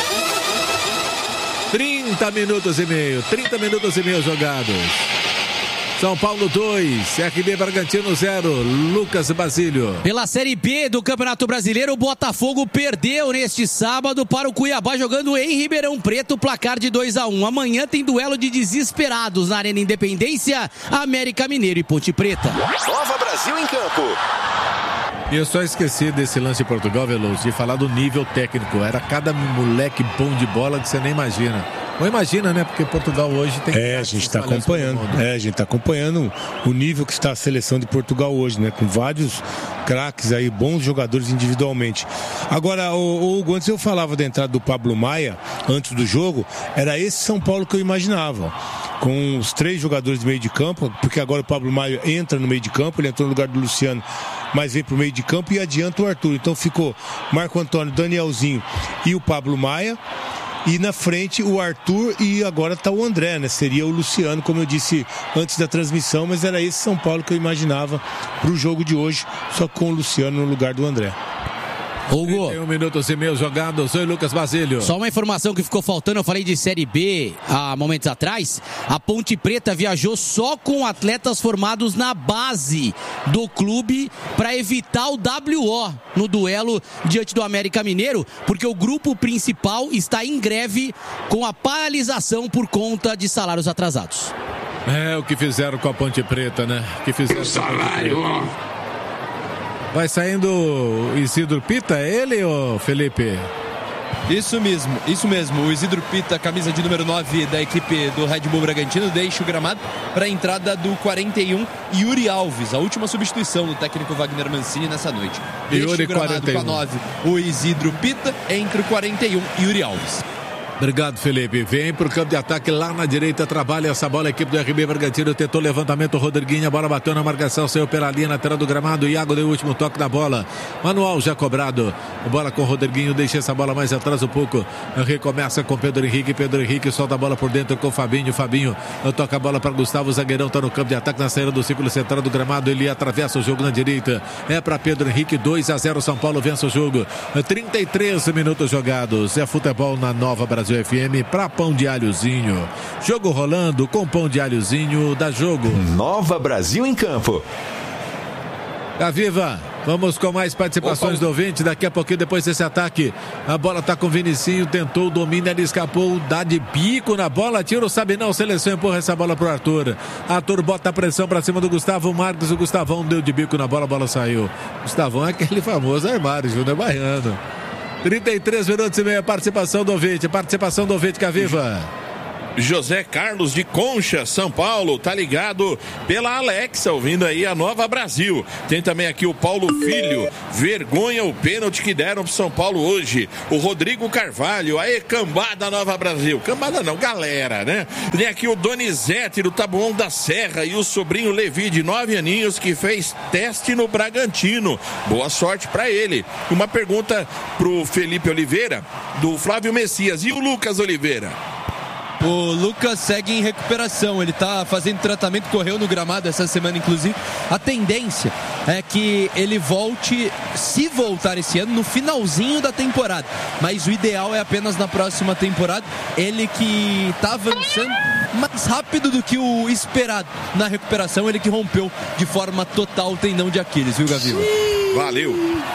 30 minutos e meio jogados. São Paulo 2, RB Bragantino 0, Lucas Basílio. Pela Série B do Campeonato Brasileiro, o Botafogo perdeu neste sábado para o Cuiabá jogando em Ribeirão Preto, placar de 2-1. Amanhã tem duelo de desesperados na Arena Independência, América Mineiro e Ponte Preta. Nova Brasil em campo. E eu só esqueci desse lance de Portugal, Veloso, de falar do nível técnico. Era cada moleque bom de bola que você nem imagina. Ou imagina, né? Porque Portugal hoje tem... a gente está acompanhando. A gente está acompanhando o nível que está a seleção de Portugal hoje, né? Com vários craques aí, bons jogadores individualmente. Agora, o Hugo, antes eu falava da entrada do Pablo Maia, antes do jogo, era esse São Paulo que eu imaginava. Com os 3 jogadores de meio de campo, porque agora o Pablo Maia entra no meio de campo, ele entrou no lugar do Luciano, mas vem para o meio de campo e adianta o Arthur. Então ficou Marco Antônio, Danielzinho e o Pablo Maia. E na frente o Arthur e agora está o André, né? Seria o Luciano, como eu disse antes da transmissão, mas era esse São Paulo que eu imaginava para o jogo de hoje, só com o Luciano no lugar do André. Hugo. 31 minutos e meio jogados. Oi, Lucas Basílio. Só uma informação que ficou faltando, eu falei de Série B há momentos atrás. A Ponte Preta viajou só com atletas formados na base do clube para evitar o WO no duelo diante do América Mineiro, porque o grupo principal está em greve com a paralisação por conta de salários atrasados. É o que fizeram com a Ponte Preta, né? Que fizeram salário. Vai saindo o Isidro Pita, é ele, ô Felipe? Isso mesmo. O Isidro Pita, camisa de número 9 da equipe do Red Bull Bragantino, deixa o gramado para a entrada do 41, Yuri Alves, a última substituição do técnico Wagner Mancini nessa noite. Deixa Yuri, o gramado 41. com a 9, o Isidro Pita, entre o 41 e Yuri Alves. Obrigado, Felipe. Vem pro campo de ataque lá na direita, trabalha essa bola, a equipe do RB Bragantino tentou levantamento, Rodriguinho, a bola bateu na marcação, saiu pela linha lateral do gramado, Iago deu o último toque da bola, manual já cobrado, a bola com o Rodriguinho, deixa essa bola mais atrás um pouco, recomeça com Pedro Henrique solta a bola por dentro com o Fabinho toca a bola para Gustavo, o zagueirão tá no campo de ataque, na saída do círculo central do gramado, ele atravessa o jogo na direita, é para Pedro Henrique, 2-0, São Paulo vence o jogo, 33 minutos jogados, é futebol na Nova Brasil FM para Pão de Alhozinho. Jogo rolando com Pão de Alhozinho, dá jogo. Nova Brasil em campo. Viva, vamos com mais participações do ouvinte. Daqui a pouquinho, depois desse ataque, a bola tá com o Vinicinho, tentou o domínio, ele escapou, dá de bico na bola, tira o Sabinão, seleção empurra essa bola pro Arthur. Arthur bota a pressão pra cima do Gustavo Marques, o Gustavão deu de bico na bola, a bola saiu. Gustavão é aquele famoso armário, Júnior Baiano. 33 minutos e meio, participação do ouvinte, Caviva. José Carlos de Concha, São Paulo, tá ligado pela Alexa, ouvindo aí a Nova Brasil. Tem também aqui o Paulo Filho, vergonha o pênalti que deram pro São Paulo hoje. O Rodrigo Carvalho, aí cambada Nova Brasil. Cambada não, galera, né? Tem aqui o Donizete do Taboão da Serra e o sobrinho Levi de 9 aninhos que fez teste no Bragantino. Boa sorte pra ele. Uma pergunta pro Felipe Oliveira, do Flávio Messias. E o Lucas Oliveira? O Lucas segue em recuperação, ele tá fazendo tratamento, correu no gramado essa semana inclusive. A tendência é que ele volte, se voltar esse ano, no finalzinho da temporada, mas o ideal é apenas na próxima temporada. Ele que tá avançando mais rápido do que o esperado na recuperação, ele que rompeu de forma total o tendão de Aquiles, viu, Gavila? Valeu!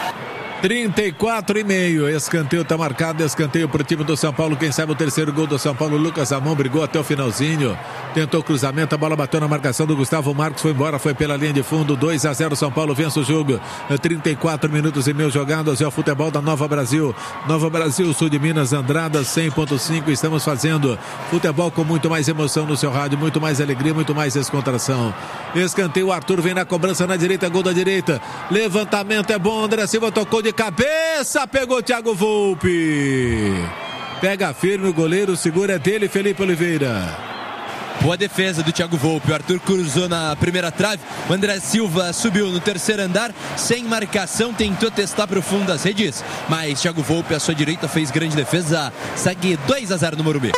34,5, escanteio tá marcado, escanteio pro time do São Paulo, quem sabe o terceiro gol do São Paulo. Lucas Amon brigou até o finalzinho, tentou cruzamento, a bola bateu na marcação do Gustavo Marcos, foi embora, foi pela linha de fundo. 2-0, São Paulo vence o jogo. 34 minutos e meio jogados, é o futebol da Nova Brasil. Nova Brasil, sul de Minas, Andrada 100.5, estamos fazendo futebol com muito mais emoção no seu rádio, muito mais alegria, muito mais descontração. Escanteio, Arthur vem na cobrança na direita, gol da direita, levantamento é bom, André Silva tocou de cabeça, pegou Thiago Volpi, pega firme o goleiro, segura é dele, Felipe Oliveira. Boa defesa do Thiago Volpi, o Arthur cruzou na primeira trave, o André Silva subiu no terceiro andar, sem marcação, tentou testar para o fundo das redes, mas Thiago Volpi à sua direita fez grande defesa, segue 2-0 no Morumbi.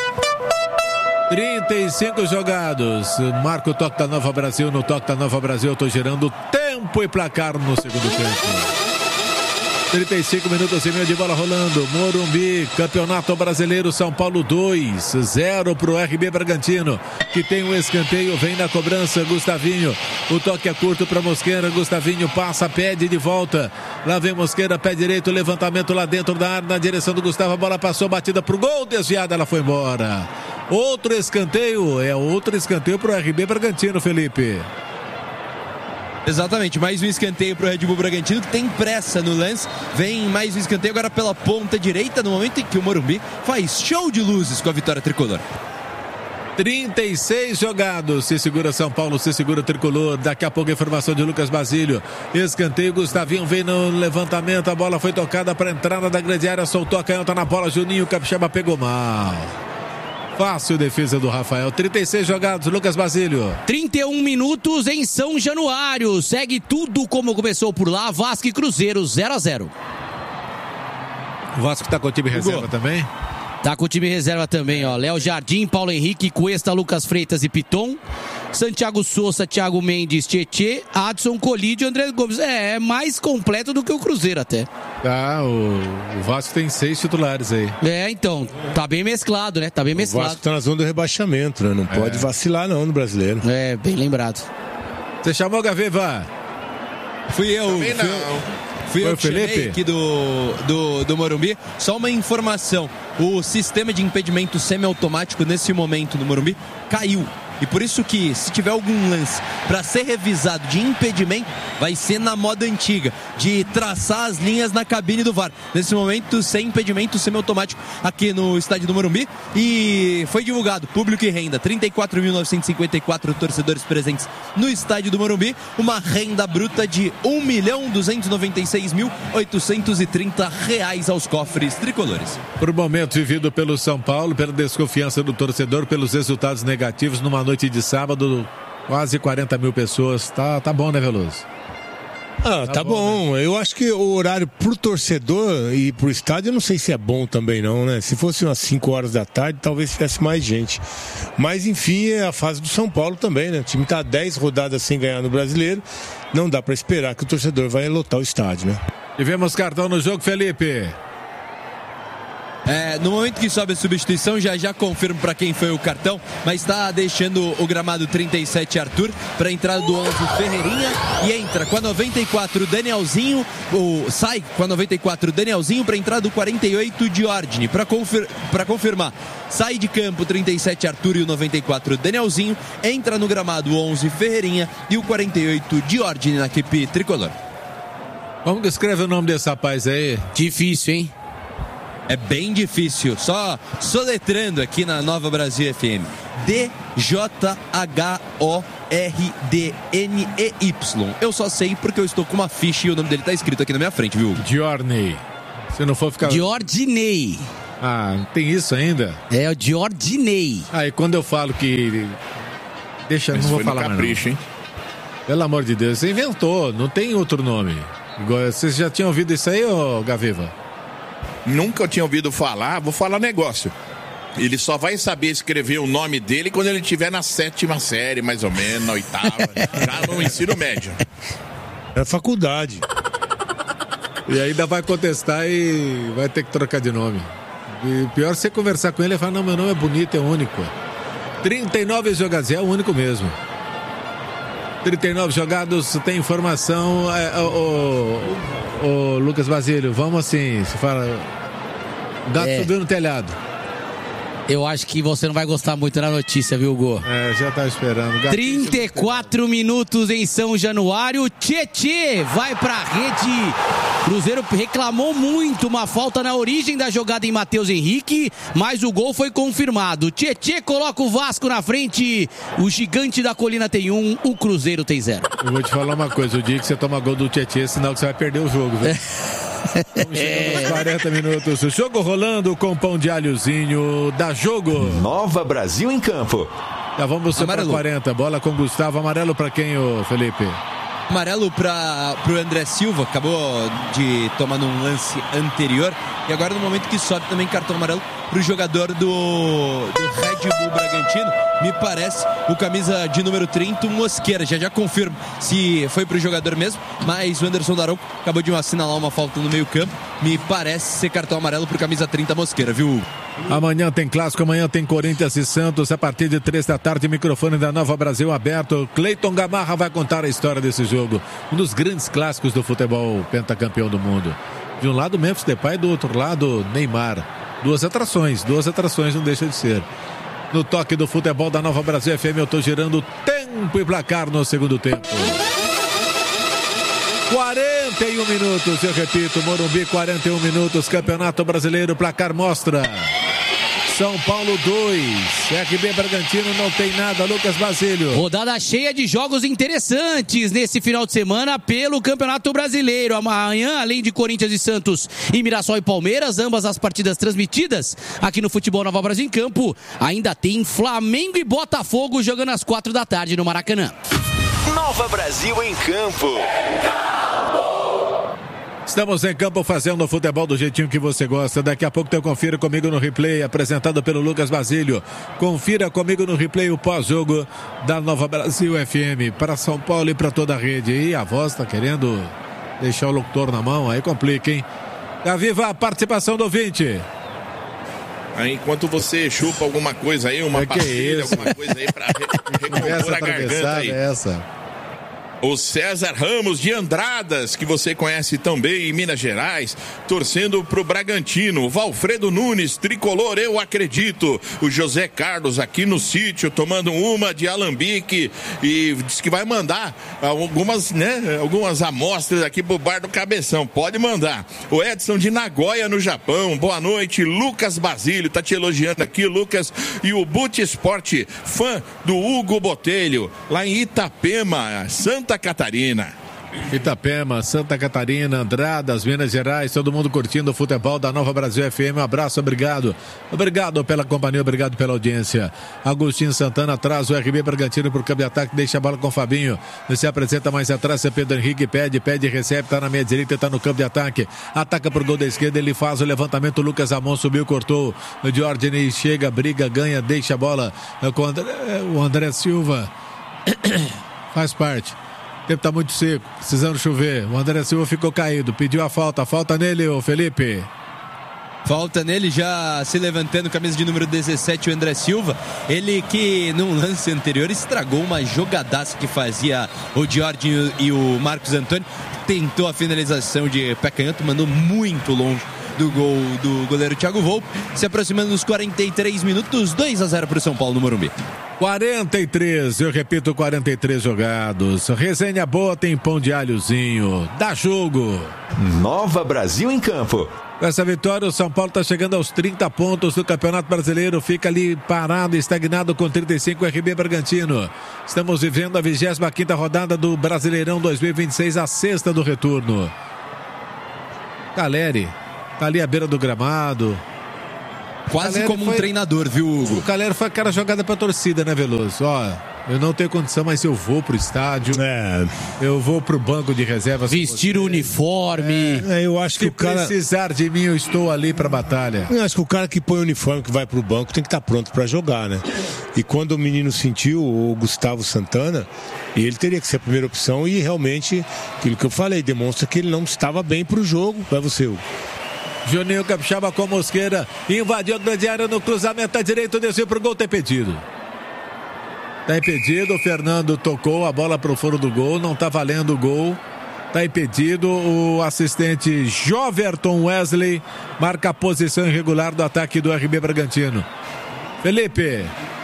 35 jogados, marca o toque da Nova Brasil, no toque da Nova Brasil eu tô gerando tempo e placar no segundo tempo. 35 minutos e meio de bola rolando. Morumbi, Campeonato Brasileiro, São Paulo 2-0 pro RB Bragantino, que tem um escanteio, vem na cobrança, Gustavinho, o toque é curto para Mosqueira, Gustavinho passa, pede de volta, lá vem Mosqueira, pé direito, levantamento lá dentro da área, na direção do Gustavo, a bola passou, batida pro gol, desviada, ela foi embora. Outro escanteio pro RB Bragantino, Felipe. Exatamente, mais um escanteio para o Red Bull Bragantino, que tem pressa no lance. Vem mais um escanteio agora pela ponta direita, no momento em que o Morumbi faz show de luzes com a vitória tricolor. 36 jogados, se segura São Paulo, se segura Tricolor. Daqui a pouco a informação de Lucas Basílio. Escanteio, Gustavinho vem no levantamento, a bola foi tocada para a entrada da grande área, soltou a canhota na bola, Juninho Capixaba pegou mal. Fácil defesa do Rafael. 36 jogados, Lucas Basílio. 31 minutos em São Januário. Segue tudo como começou por lá. Vasco e Cruzeiro 0-0. O Vasco tá com o time reserva também? Tá com o time reserva também, ó. Léo Jardim, Paulo Henrique, Cuesta, Lucas Freitas e Piton. Santiago Souza, Thiago Mendes, Tietê, Adson, Colídio e André Gomes. É mais completo do que o Cruzeiro até. Tá, o Vasco tem 6 titulares aí. É, então, tá bem mesclado, né? Tá bem mesclado. O Vasco tá na zona do rebaixamento, né? Não pode vacilar não no Brasileiro. É, bem lembrado. Você chamou, Gaveva? Fui eu. Fui eu que chamei aqui do Morumbi. Só uma informação, o sistema de impedimento semiautomático nesse momento no Morumbi caiu. E por isso que, se tiver algum lance para ser revisado de impedimento, vai ser na moda antiga, de traçar as linhas na cabine do VAR. Nesse momento, sem impedimento semiautomático aqui no estádio do Morumbi. E foi divulgado, público e renda, 34.954 torcedores presentes no estádio do Morumbi. Uma renda bruta de R$1.296.830 aos cofres tricolores. Por momento vivido pelo São Paulo, pela desconfiança do torcedor, pelos resultados negativos numa noite de sábado, quase 40 mil pessoas. Tá bom, né, Veloso? Tá bom. Né? Eu acho que o horário pro torcedor e pro estádio, eu não sei se é bom também não, né? Se fosse umas 5 horas da tarde, talvez tivesse mais gente. Mas, enfim, é a fase do São Paulo também, né? O time tá 10 rodadas sem ganhar no Brasileiro. Não dá pra esperar que o torcedor vai lotar o estádio, né? Tivemos cartão no jogo, Felipe. No momento que sobe a substituição, já confirmo para quem foi o cartão, mas está deixando o gramado 37 Arthur para a entrada do 11 Ferreirinha e entra com a 94 Danielzinho, sai com a 94 Danielzinho para a entrada do 48 Diordine. Para confirmar, sai de campo 37 Arthur e o 94 Danielzinho, entra no gramado o 11 Ferreirinha e o 48 Diordine na equipe tricolor. Como que escreve o nome desse rapaz aí? Difícil, hein? É bem difícil, só soletrando aqui na Nova Brasil FM. D-J-H-O-R-D-N-E-Y. Eu só sei porque eu estou com uma ficha e o nome dele tá escrito aqui na minha frente, viu? Diorney. Se não for ficar... Diordinei. Ah, tem isso ainda? É o Diordinei. E quando eu falo que... Deixa, não vou falar capricho, mais não. Hein? Pelo amor de Deus, você inventou, não tem outro nome. Vocês já tinham ouvido isso aí, ô Gaviva? Nunca eu tinha ouvido falar, vou falar negócio. Ele só vai saber escrever o nome dele quando ele estiver na 7ª série, mais ou menos, na 8ª, já no ensino médio. É faculdade. E ainda vai contestar e vai ter que trocar de nome. E pior você conversar com ele e falar, não, meu nome é bonito, é único. 39 jogados, é o único mesmo. 39 jogados, tem informação. O Lucas Basílio, vamos assim, se fala. O gato subiu no telhado. Eu acho que você não vai gostar muito da notícia, viu, Gô? Já tava esperando. 34 minutos em São Januário. Tietê vai pra rede. Cruzeiro reclamou muito uma falta na origem da jogada em Matheus Henrique, mas o gol foi confirmado. Tietê coloca o Vasco na frente. O gigante da colina tem 1, o Cruzeiro tem 0. Eu vou te falar uma coisa, o dia que você toma gol do Tietê, é sinal que você vai perder o jogo, viu? Estamos chegando aos 40 minutos. O jogo rolando com pão de alhozinho. Dá jogo. Nova Brasil em campo. Já vamos para 40. Bola com Gustavo. Amarelo para quem, ô Felipe? Amarelo pro André Silva, acabou de tomar num lance anterior. E agora no momento que sobe também cartão amarelo pro jogador do Red Bull Bragantino. Me parece o camisa de número 30, o Mosqueira. Já confirmo se foi pro jogador mesmo, mas o Anderson Daronco acabou de assinalar uma falta no meio campo. Me parece ser cartão amarelo pro camisa 30, Mosqueira, viu? Amanhã tem clássico, amanhã tem Corinthians e Santos, a partir de 3 da tarde, microfone da Nova Brasil aberto. Cleiton Gamarra vai contar a história desse jogo, um dos grandes clássicos do futebol pentacampeão do mundo. De um lado Memphis Depay, do outro lado Neymar. Duas atrações não deixa de ser. No toque do futebol da Nova Brasil FM, eu tô girando tempo e placar no segundo tempo. 41 minutos, eu repito, Morumbi, 41 minutos, Campeonato Brasileiro, placar mostra. São Paulo 2, RB Bragantino não tem nada, Lucas Basílio. Rodada cheia de jogos interessantes nesse final de semana pelo Campeonato Brasileiro. Amanhã, além de Corinthians e Santos e Mirassol e Palmeiras, ambas as partidas transmitidas aqui no Futebol Nova Brasil em Campo, ainda tem Flamengo e Botafogo jogando às 4 da tarde no Maracanã. Nova Brasil em Campo. Estamos em campo fazendo o futebol do jeitinho que você gosta. Daqui a pouco eu confira comigo no replay, apresentado pelo Lucas Basílio. Confira comigo no replay o pós-jogo da Nova Brasil FM para São Paulo e para toda a rede. E a voz tá querendo deixar o locutor na mão, aí complica, hein? Viva a participação do ouvinte. Aí, enquanto você chupa alguma coisa aí, uma pastilha, alguma coisa aí para recompor a garganta aí. O César Ramos de Andradas, que você conhece tão bem em Minas Gerais, torcendo pro Bragantino. O Valfredo Nunes, tricolor, eu acredito. O José Carlos aqui no sítio, tomando uma de alambique e diz que vai mandar algumas amostras aqui pro Bar do Cabeção. Pode mandar. O Edson de Nagoya, no Japão. Boa noite. Lucas Basílio, tá te elogiando aqui, Lucas. E o Boot Esporte, fã do Hugo Botelho, lá em Itapema, Santa Catarina. Itapema, Santa Catarina, Andradas, Minas Gerais, todo mundo curtindo o futebol da Nova Brasil FM. Um abraço, obrigado. Obrigado pela companhia, obrigado pela audiência. Agostinho Santana atrás, o RB Bragantino pro campo de ataque, deixa a bola com o Fabinho. Se apresenta mais atrás, é Pedro Henrique, pede, recebe, tá na meia direita, tá no campo de ataque. Ataca pro gol da esquerda, ele faz o levantamento, o Lucas Amon subiu, cortou. O Diordinei chega, briga, ganha, deixa a bola com o André Silva. Faz parte. O tempo tá muito seco, precisando chover. O André Silva ficou caído, pediu a falta. Falta nele, ô Felipe. Falta nele, já se levantando, camisa de número 17, o André Silva. Ele que num lance anterior estragou uma jogadaça que fazia o Jorginho e o Marcos Antônio. Tentou a finalização de pé canhoto, mandou muito longe do gol do goleiro Thiago Volpe. Se aproximando dos 43 minutos, 2-0 para o São Paulo no Morumbi. 43, eu repito, 43 jogados. Resenha boa, tem pão de alhozinho. Dá jogo. Nova Brasil em Campo. Com essa vitória, o São Paulo está chegando aos 30 pontos do Campeonato Brasileiro. Fica ali parado, estagnado com 35, RB Bragantino. Estamos vivendo a 25ª rodada do Brasileirão 2026, a sexta do retorno. Caleri tá ali à beira do gramado. Quase como um treinador, viu, Hugo? O Caleri foi aquela jogada pra torcida, né, Veloso? Ó, eu não tenho condição, mas eu vou pro estádio. Eu vou pro banco de reservas. Vestir o uniforme. Eu acho que o cara... Se precisar de mim, eu estou ali pra batalha. Eu acho que o cara que põe o uniforme, que vai pro banco, tem que estar pronto pra jogar, né? E quando o menino sentiu, o Gustavo Santana, ele teria que ser a primeira opção e realmente, aquilo que eu falei, demonstra que ele não estava bem pro jogo. Vai você, Hugo. Juninho Capixaba com Mosqueira, invadiu a grande área no cruzamento à direita, desceu pro gol, tá impedido. Tá impedido, o Fernando tocou a bola pro foro do gol, não tá valendo o gol. Tá impedido, o assistente Joverton Wesley marca a posição irregular do ataque do RB Bragantino. Felipe.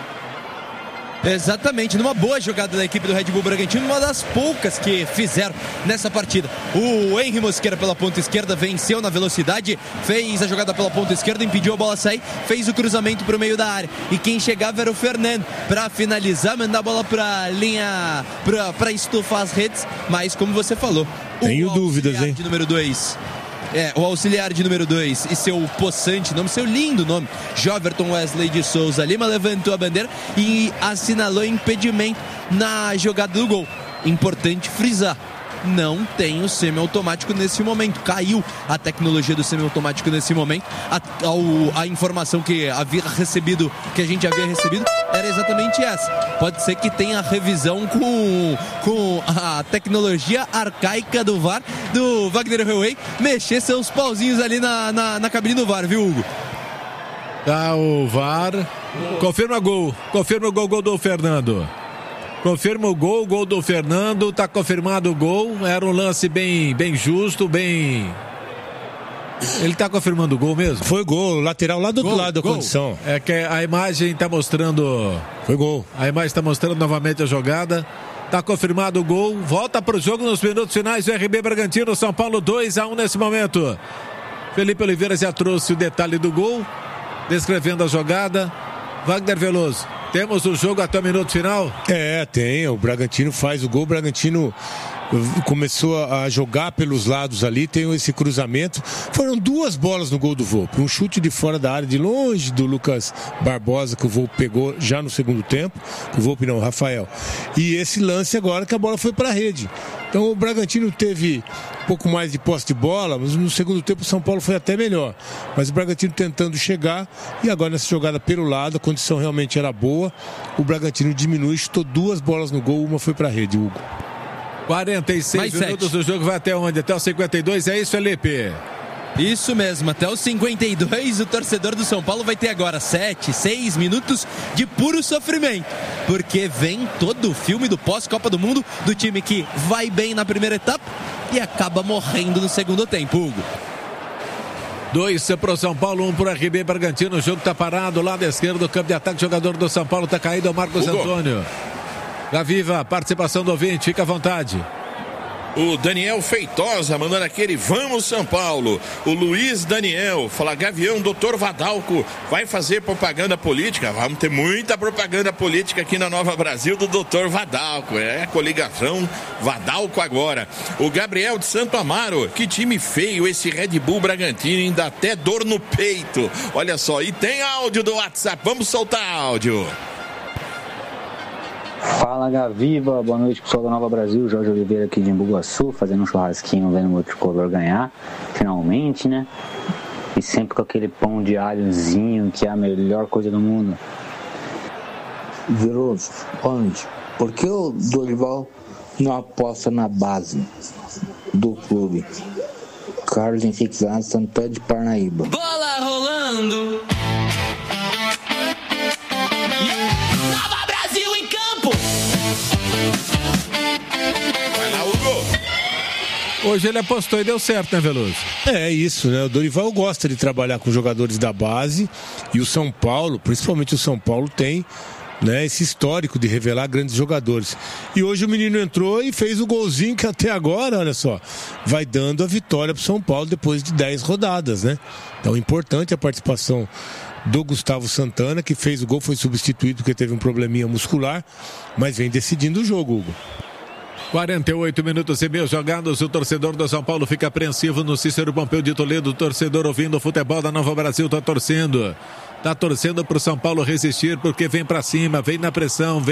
Exatamente, numa boa jogada da equipe do Red Bull Bragantino, uma das poucas que fizeram nessa partida. O Henry Mosqueira pela ponta esquerda venceu na velocidade, fez a jogada pela ponta esquerda, impediu a bola sair, fez o cruzamento para o meio da área. E quem chegava era o Fernando para finalizar, mandar a bola para linha, para estufar as redes. Mas como você falou, tenho dúvidas, hein? De número 2. O auxiliar de número 2 e seu possante nome, seu lindo nome, Joverton Wesley de Souza Lima, levantou a bandeira e assinalou impedimento na jogada do gol. Importante frisar, não tem o semiautomático nesse momento. Caiu a tecnologia do semiautomático nesse momento. A informação que a gente havia recebido era exatamente essa. Pode ser que tenha revisão com a tecnologia arcaica do VAR, do Wagner Hellway, mexer seus pauzinhos ali na cabine do VAR, viu, Hugo? Tá o VAR. Confirma o gol do Fernando. Confirma o gol do Fernando, tá confirmado o gol, era um lance bem justo, bem... Ele tá confirmando o gol mesmo? Foi gol, lateral lá do outro lado da condição. É que a imagem tá mostrando... Foi gol. A imagem tá mostrando novamente a jogada, tá confirmado o gol, volta pro jogo nos minutos finais, o RB Bragantino, São Paulo 2-1 nesse momento. Felipe Oliveira já trouxe o detalhe do gol, descrevendo a jogada. Wagner Veloso, temos o jogo até o minuto final? Tem. O Bragantino faz o gol. O Bragantino começou a jogar pelos lados ali, tem esse cruzamento. Foram 2 bolas no gol do Volpe. Um chute de fora da área, de longe do Lucas Barbosa, que o Volpe pegou já no segundo tempo. O Volpe não, o Rafael. E esse lance agora que a bola foi para a rede. Então o Bragantino teve um pouco mais de posse de bola, mas no segundo tempo o São Paulo foi até melhor. Mas o Bragantino tentando chegar, e agora nessa jogada pelo lado, a condição realmente era boa. O Bragantino diminui, chutou 2 bolas no gol, uma foi para a rede, Hugo. 46 mais minutos 7. O jogo vai até onde? Até os 52, é isso, Felipe? Isso mesmo, até os 52 o torcedor do São Paulo vai ter agora 6 minutos de puro sofrimento, porque vem todo o filme do pós-Copa do Mundo do time que vai bem na primeira etapa e acaba morrendo no segundo tempo, Hugo. 2 para o São Paulo, 1 para o RB Bragantino, o jogo está parado, lado esquerdo do campo de ataque, jogador do São Paulo está caído, é o Marcos Antônio. Gaviva, participação do ouvinte, fica à vontade. O Daniel Feitosa mandando aquele vamos São Paulo. O Luiz Daniel fala: Gavião, doutor Vadalco vai fazer propaganda política? Vamos ter muita propaganda política aqui na Nova Brasil do doutor Vadalco. É a coligação Vadalco agora. O Gabriel de Santo Amaro: que time feio esse Red Bull Bragantino, ainda até dor no peito. Olha só, e tem áudio do WhatsApp, vamos soltar áudio. Fala, Gaviva, boa noite, pessoal da Nova Brasil. Jorge Oliveira aqui de Embu-Guaçu, fazendo um churrasquinho, vendo o meu tricolor ganhar, finalmente, né? E sempre com aquele pão de alhozinho, que é a melhor coisa do mundo. Veloso, onde? Por que o Dorival não aposta na base do clube? Carlos Henrique Zanata, Santana de Parnaíba. Bola rolando. Nova Brasil em campo. 1 Hoje ele apostou e deu certo, né, Veloso? É isso, né? O Dorival gosta de trabalhar com jogadores da base e o São Paulo, principalmente o São Paulo, tem, né, esse histórico de revelar grandes jogadores. E hoje o menino entrou e fez o golzinho que até agora, olha só, vai dando a vitória pro São Paulo depois de 10 rodadas, né? Então, importante a participação do Gustavo Santana, que fez o gol, foi substituído porque teve um probleminha muscular, mas vem decidindo o jogo, Hugo. 48 minutos e meio jogados, o torcedor do São Paulo fica apreensivo no Cícero Pompeu de Toledo, o torcedor ouvindo o futebol da Nova Brasil, tá torcendo pro São Paulo resistir, porque vem pra cima, vem na pressão, vem